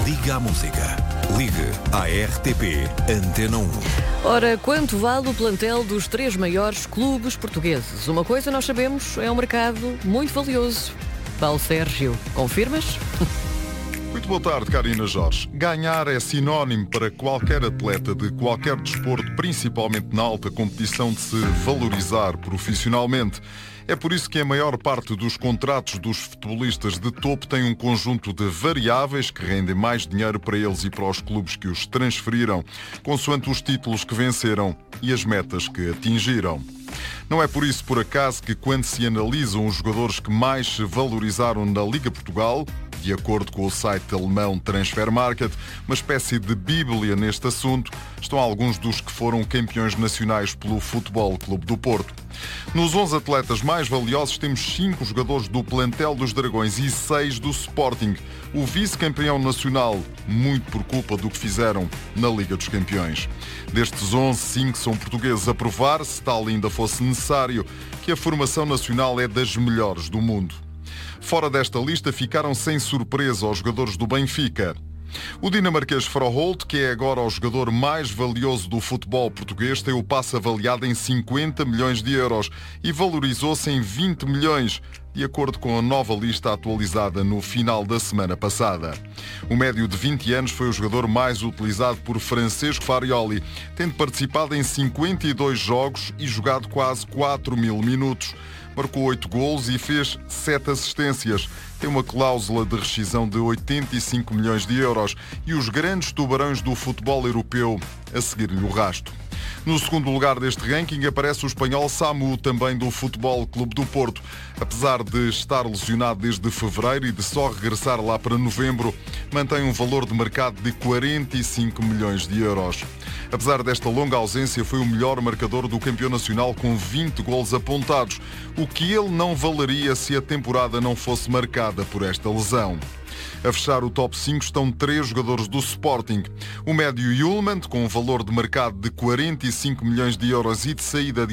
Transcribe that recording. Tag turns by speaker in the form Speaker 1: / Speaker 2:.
Speaker 1: Liga à música. Ligue à RTP Antena 1.
Speaker 2: Ora, quanto vale o plantel dos 3 maiores clubes portugueses? Uma coisa nós sabemos, é um mercado muito valioso. Paulo Sérgio, confirmas?
Speaker 3: Muito boa tarde, Karina Jorge. Ganhar é sinónimo para qualquer atleta de qualquer desporto, principalmente na alta competição, de se valorizar profissionalmente. É por isso que a maior parte dos contratos dos futebolistas de topo tem um conjunto de variáveis que rendem mais dinheiro para eles e para os clubes que os transferiram, consoante os títulos que venceram e as metas que atingiram. Não é por isso, por acaso, que quando se analisam os jogadores que mais se valorizaram na Liga Portugal, de acordo com o site alemão Transfermarkt, uma espécie de bíblia neste assunto, estão alguns dos que foram campeões nacionais pelo Futebol Clube do Porto. Nos 11 atletas mais valiosos temos 5 jogadores do plantel dos Dragões e 6 do Sporting, o vice-campeão nacional, muito por culpa do que fizeram na Liga dos Campeões. Destes 11, 5 são portugueses, a provar, se tal ainda fosse necessário, que a formação nacional é das melhores do mundo. Fora desta lista ficaram sem surpresa os jogadores do Benfica. O dinamarquês Froholt, que é agora o jogador mais valioso do futebol português, tem o passe avaliado em 50 milhões de euros e valorizou-se em 20 milhões, de acordo com a nova lista atualizada no final da semana passada. O médio de 20 anos foi o jogador mais utilizado por Francesco Farioli, tendo participado em 52 jogos e jogado quase 4.000 minutos. Marcou 8 golos e fez 7 assistências. Tem uma cláusula de rescisão de 85 milhões de euros e os grandes tubarões do futebol europeu a seguir-lhe o rasto. No segundo lugar deste ranking aparece o espanhol Samu, também do Futebol Clube do Porto. Apesar de estar lesionado desde fevereiro e de só regressar lá para novembro, mantém um valor de mercado de 45 milhões de euros. Apesar desta longa ausência, foi o melhor marcador do campeão nacional com 20 golos apontados, o que ele não valeria se a temporada não fosse marcada por esta lesão. A fechar o top 5 estão 3 jogadores do Sporting. O médio Hjulmand, com um valor de mercado de 45 milhões de euros e de saída de